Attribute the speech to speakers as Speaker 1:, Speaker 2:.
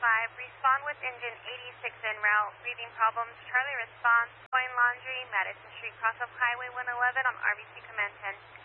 Speaker 1: respond with engine 86 en route, breathing problems, Charlie response, Point Laundry, Madison Street, cross of Highway 111 on RBC Command 10.